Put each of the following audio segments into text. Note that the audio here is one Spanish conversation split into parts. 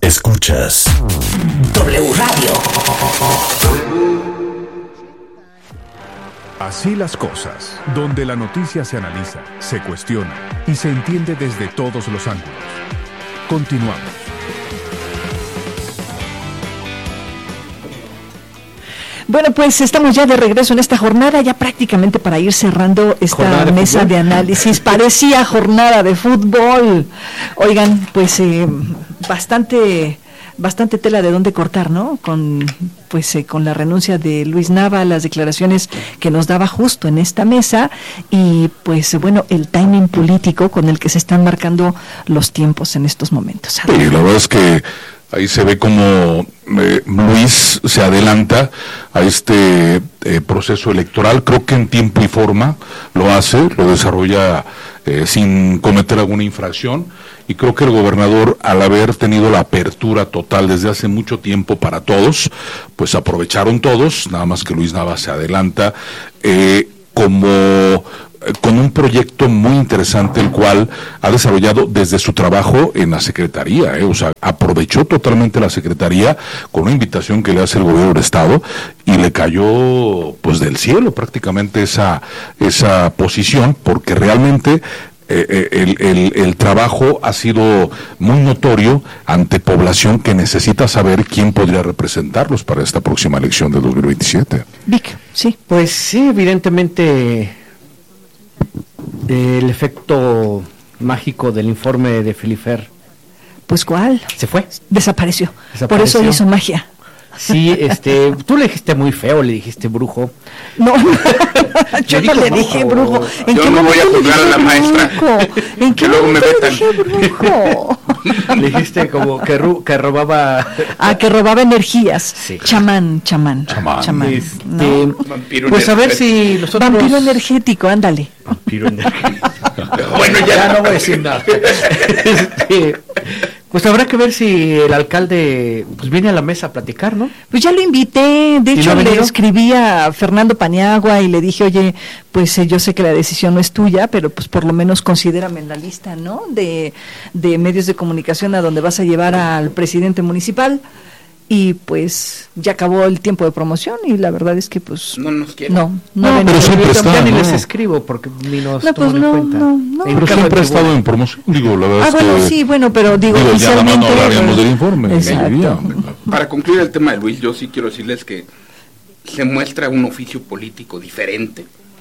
Escuchas W Radio. Así las cosas, donde la noticia se analiza, se cuestiona y se entiende desde todos los ángulos. Continuamos. Bueno, pues estamos ya de regreso en esta jornada, ya prácticamente para ir cerrando esta mesa de análisis. Parecía jornada de fútbol. Oigan, pues bastante tela de dónde cortar, ¿no? Con la renuncia de Luis Nava, las declaraciones que nos daba justo en esta mesa y el timing político con el que se están marcando los tiempos en estos momentos. Sí, la verdad es que ahí se ve como Luis se adelanta a este proceso electoral. Creo que en tiempo y forma lo hace, lo desarrolla sin cometer alguna infracción. Y creo que el gobernador, al haber tenido la apertura total desde hace mucho tiempo para todos, pues aprovecharon todos, nada más que Luis Nava se adelanta con un proyecto muy interesante, el cual ha desarrollado desde su trabajo en la Secretaría, o sea, aprovechó totalmente la Secretaría con una invitación que le hace el gobierno del Estado y le cayó pues del cielo prácticamente esa posición, porque realmente el trabajo ha sido muy notorio ante población que necesita saber quién podría representarlos para esta próxima elección de 2027. Vic, sí. Pues sí, evidentemente el efecto mágico del informe de Filifer. Pues ¿cuál? Se fue. Desapareció. Por eso hizo magia. Sí, tú le dijiste muy feo, le dijiste brujo. No, yo no le dije brujo. Yo no voy a juzgar a la maestra. ¿En qué luego me momento vetan? dije brujo? Le dijiste como que robaba. Que robaba energías. Sí. Chamán. ¿No? Vampiro Pues a ver energético. si nosotros. Vampiro energético, ándale. Vampiro energético. Bueno, ya no voy a decir nada. Pues habrá que ver si el alcalde pues viene a la mesa a platicar, ¿no? Pues ya lo invité, de hecho no le escribí a Fernando Paniagua y le dije, oye, pues yo sé que la decisión no es tuya, pero pues por lo menos considérame en la lista, ¿no? De medios de comunicación a donde vas a llevar al presidente municipal. Y pues ya acabó el tiempo de promoción y la verdad es que pues no nos quiere. No, pero siempre está, ya ni ¿no? les escribo porque ni nos No, pues toman en cuenta. no. Pero siempre ha estado en promoción, digo, la verdad es bueno, que... sí, bueno, pero digo ya nada más no oficialmente... hablaríamos del informe. Exacto. Para concluir el tema de Luis, yo sí quiero decirles que se muestra un oficio político diferente,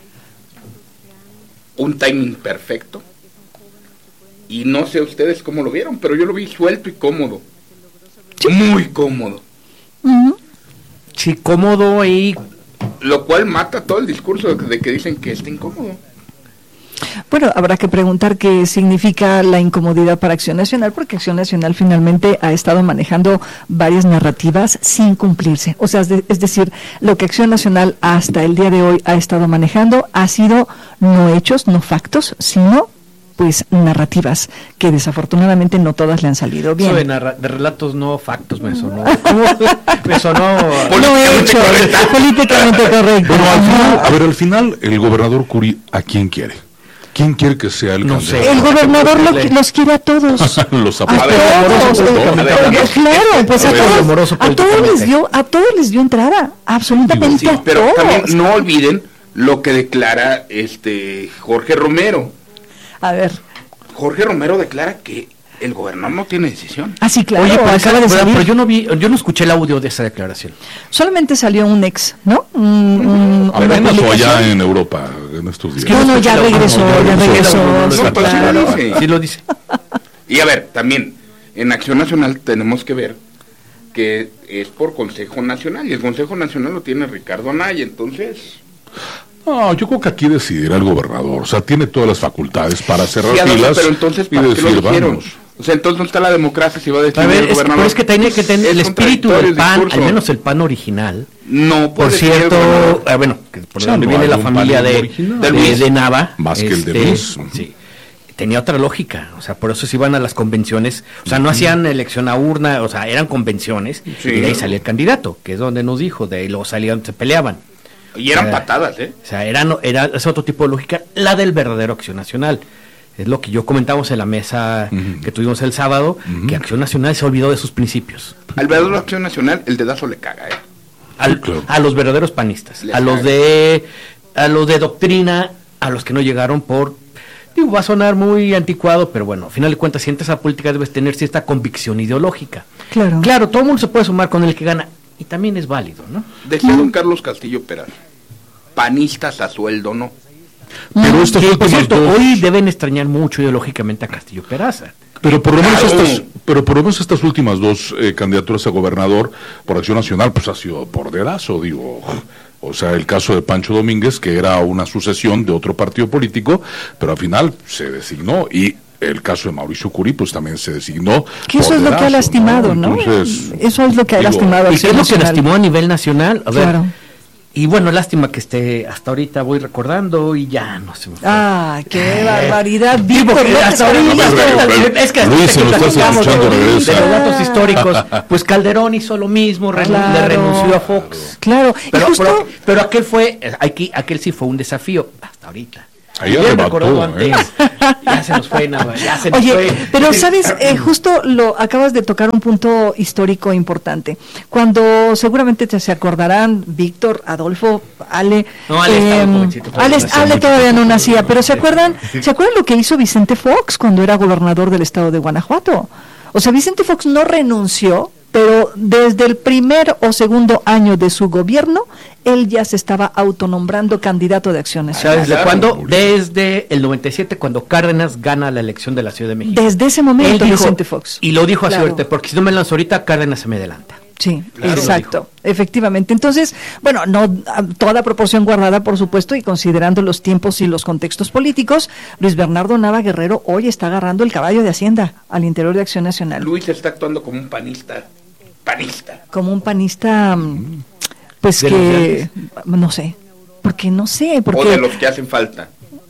un timing perfecto, y no sé ustedes cómo lo vieron, pero yo lo vi suelto y cómodo. Sí. Muy cómodo. Uh-huh. Sí, cómodo y... Lo cual mata todo el discurso de que dicen que está incómodo. Bueno, habrá que preguntar qué significa la incomodidad para Acción Nacional, porque Acción Nacional finalmente ha estado manejando varias narrativas sin cumplirse. O sea, es decir, lo que Acción Nacional hasta el día de hoy ha estado manejando ha sido no hechos, no factos, sino pues narrativas que desafortunadamente no todas le han salido bien. Eso de relatos no factos me sonó. Me sonó políticamente correcto. Bueno, al final, el gobernador Curi, ¿a quién quiere? ¿Quién quiere que sea el candidato? El gobernador los quiere a todos. Los a todos. Claro, pues a todos les dio entrada, absolutamente sí, a pero todos. También no olviden lo que declara Jorge Romero. A ver. Jorge Romero declara que el gobernador no tiene decisión. Ah, sí, claro. Oye, pero yo no escuché el audio de esa declaración. Solamente salió un ex, ¿no? Apenas o allá en Europa en estos días. No, ya regresó. Sí lo dice. Y a ver, también, en Acción Nacional tenemos que ver que es por Consejo Nacional, y el Consejo Nacional lo tiene Ricardo Anaya, entonces... No, yo creo que aquí decidirá el gobernador, o sea, tiene todas las facultades para cerrar sí, filas pero entonces, ¿para qué lo dijeron? O sea, entonces no está la democracia si va a decidir el gobernador. Pero es que tiene que tener el espíritu del PAN, al menos el PAN original. No, por cierto, que por donde viene la familia de Nava. Más que el de Luis. Sí. Tenía otra lógica, o sea, por eso se iban a las convenciones, o sea, no hacían elección a urna, o sea, eran convenciones, y de ahí salía el candidato, que es donde nos dijo, de ahí luego salían, se peleaban. Y eran patadas, O sea, era ese otro tipo de lógica, la del verdadero Acción Nacional, Es lo que yo comentamos en la mesa que tuvimos el sábado, que Acción Nacional se olvidó de sus principios. Al verdadero Acción Nacional el dedazo le caga, A los verdaderos panistas, a los de doctrina, a los que no llegaron por... Digo, va a sonar muy anticuado, pero bueno, al final de cuentas, si entras a política debes tener cierta convicción ideológica. Claro, todo el mundo se puede sumar con el que gana, y también es válido, ¿no? Decía don Carlos Castillo Peraza, panistas a sueldo, ¿no? Pero por cierto, hoy deben extrañar mucho ideológicamente a Castillo Peraza. Pero por lo menos estas últimas dos candidaturas a gobernador por Acción Nacional, pues ha sido por dedazo, digo. O sea, el caso de Pancho Domínguez, que era una sucesión de otro partido político, pero al final se designó, y el caso de Mauricio Curi, pues también se designó. Que eso es lo que ha lastimado, ¿no? Entonces, eso es lo que ha lastimado. ¿Y qué es lo que lastimó a nivel nacional? A ver, y bueno, lástima que hasta ahorita voy recordando y ya no se me fue. ¡Qué barbaridad! Es que Luis, se lo estás escuchando, regresa. De los datos históricos, pues Calderón hizo lo mismo, le renunció a Fox. Claro, pero aquel sí fue un desafío, hasta ahorita. Ahí arrebató, ya se nos fue nada. Pero sabes, justo acabas de tocar un punto histórico importante. Cuando seguramente se acordarán, Víctor, Adolfo, Ale. No, Ale todavía no nacía, pero ¿se acuerdan lo que hizo Vicente Fox cuando era gobernador del estado de Guanajuato? O sea, Vicente Fox no renunció, pero desde el primer o segundo año de su gobierno, él ya se estaba autonombrando candidato de Acción Nacional. ¿Sabes desde cuándo? Desde el 97, cuando Cárdenas gana la elección de la Ciudad de México. Desde ese momento, Vicente Fox. Y lo dijo a suerte, porque si no me lanzo ahorita, Cárdenas se me adelanta. Sí, exacto, efectivamente. Entonces, bueno, no toda proporción guardada, por supuesto, y considerando los tiempos y los contextos políticos, Luis Bernardo Nava Guerrero hoy está agarrando el caballo de Hacienda al interior de Acción Nacional. Luis está actuando como un panista. Como un panista, pues que, no sé, porque no sé. Porque, o de los que hacen falta.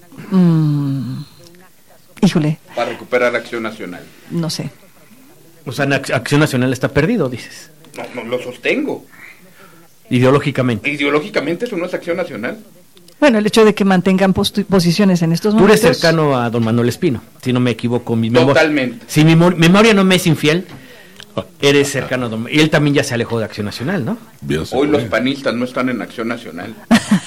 Híjole. Para recuperar Acción Nacional. No sé. O sea, Acción Nacional está perdido, dices. No, lo sostengo. Ideológicamente. Ideológicamente eso no es Acción Nacional. Bueno, el hecho de que mantengan posiciones en estos momentos. Tú eres cercano a don Manuel Espino, si no me equivoco. Totalmente. Si mi memoria no me es infiel, eres cercano a don... Y él también ya se alejó de Acción Nacional, ¿no? Hoy los panistas no están en Acción Nacional.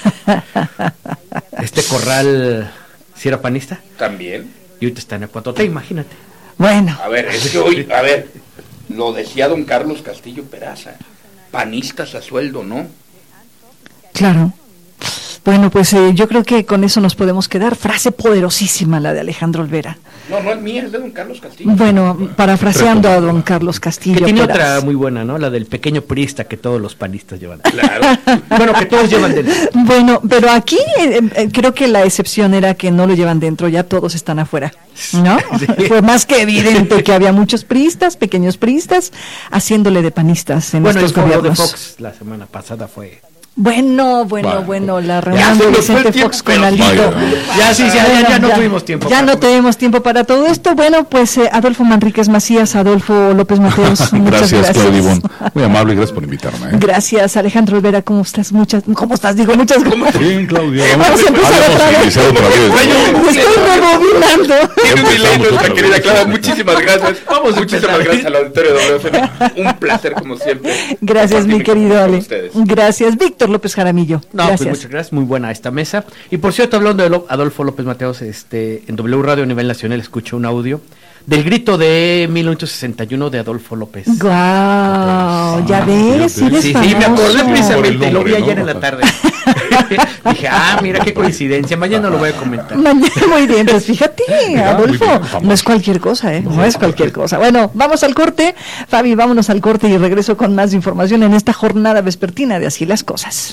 Corral, ¿sí era panista? También. Y ahorita está en el 4T, imagínate. Bueno. A ver, es que hoy, lo decía don Carlos Castillo Peraza, panistas a sueldo, ¿no? Claro. Bueno, pues yo creo que con eso nos podemos quedar. Frase poderosísima la de Alejandro Olvera. No es mía, es de don Carlos Castillo. Bueno, parafraseando a don Carlos Castillo. Que tiene otra muy buena, ¿no? La del pequeño priista que todos los panistas llevan. Claro. Bueno, que todos llevan dentro. Bueno, pero aquí creo que la excepción era que no lo llevan dentro, ya todos están afuera, ¿no? Sí. Fue más que evidente que había muchos priistas, pequeños priistas, haciéndole de panistas en estos gobiernos. De Fox la semana pasada fue... Bueno, la reunión de Vicente Fox con Alito. Ya no tuvimos tiempo. Ya no tenemos tiempo para todo esto. Bueno, pues Adolfo Manríquez Macías, Adolfo López Mateos, muchas gracias. Claudia Ivonne. Muy amable, gracias por invitarme. Gracias, Alejandro Olvera, ¿cómo estás? Muchas gracias. Bien, Claudia. Vamos a empezar otra vez. Me estoy rebobinando. Tiene un milenio, nuestra querida Clara, muchísimas gracias. Muchísimas gracias al auditorio de WFM. Un placer, como siempre. Gracias, mi querido Ale. Gracias, Víctor López Jaramillo. Pues muchas gracias, muy buena esta mesa. Y por cierto, hablando de Adolfo López Mateos, en W Radio a nivel nacional escuché un audio del grito de 1961 de Adolfo López. ¡Guau! ¿Ya ves? Sí, me acordé precisamente, lo vi ayer en la tarde. Dije, mira qué coincidencia, mañana lo voy a comentar. Muy bien, pues fíjate, Adolfo, no es cualquier cosa, no es cualquier cosa. Bueno, vamos al corte, Fabi, vámonos al corte y regreso con más información en esta jornada vespertina de Así las Cosas.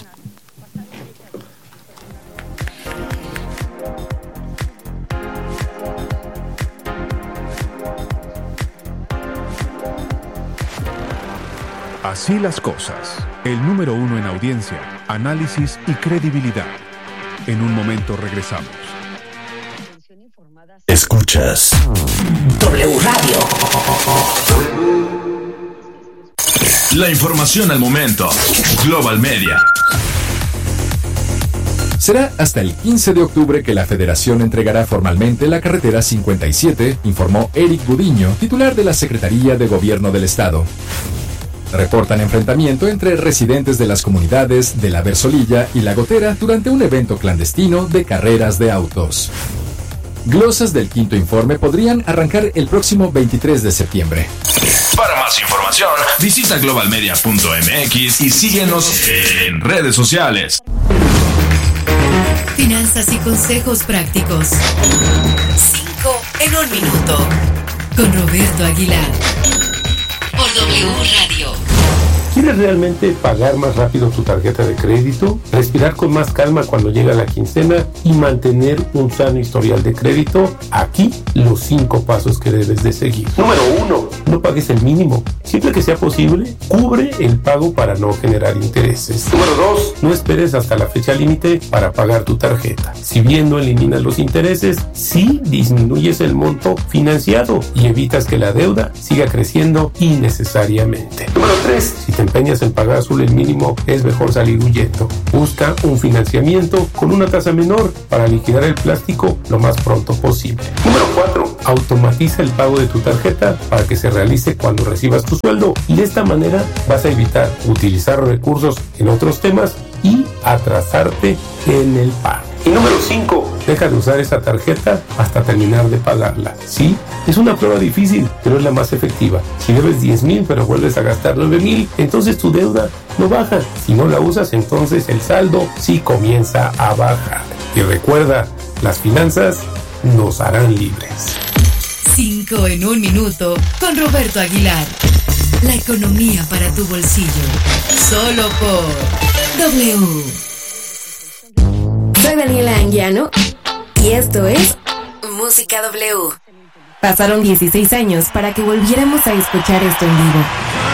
Así las cosas. El número 1 en audiencia, análisis y credibilidad. En un momento regresamos. Escuchas W Radio. La información al momento. Global Media. Será hasta el 15 de octubre que la Federación entregará formalmente la carretera 57, informó Eric Gudiño, titular de la Secretaría de Gobierno del Estado. Reportan enfrentamiento entre residentes de las comunidades de La Versolilla y La Gotera durante un evento clandestino de carreras de autos. Glosas del quinto informe podrían arrancar el próximo 23 de septiembre. Para más información, visita globalmedia.mx y síguenos en redes sociales. Finanzas y consejos prácticos. 5 en 1 minuto. Con Roberto Aguilar. Por W Radio. ¿Quieres realmente pagar más rápido tu tarjeta de crédito? Respirar con más calma cuando llega la quincena y mantener un sano historial de crédito. Aquí los 5 pasos que debes de seguir. Número 1. No pagues el mínimo. Siempre que sea posible, cubre el pago para no generar intereses. Número 2. No esperes hasta la fecha límite para pagar tu tarjeta. Si bien no eliminas los intereses, sí disminuyes el monto financiado y evitas que la deuda siga creciendo innecesariamente. Número 3. Si te empeñas en pagar solo el mínimo, es mejor salir huyendo. Busca un financiamiento con una tasa menor para liquidar el plástico lo más pronto posible. Número 4. Automatiza el pago de tu tarjeta para que se realice cuando recibas tu sueldo, y de esta manera vas a evitar utilizar recursos en otros temas y atrasarte en el pago. Y número 5, deja de usar esa tarjeta hasta terminar de pagarla. Sí, es una prueba difícil, pero es la más efectiva. Si debes 10,000 pero vuelves a gastar 9,000, entonces tu deuda no baja. Si no la usas, entonces el saldo sí comienza a bajar. Y recuerda, las finanzas nos harán libres. 5 en 1 minuto con Roberto Aguilar. La economía para tu bolsillo. Solo por W. Soy Daniela Anguiano y esto es Música W. Pasaron 16 años para que volviéramos a escuchar esto en vivo.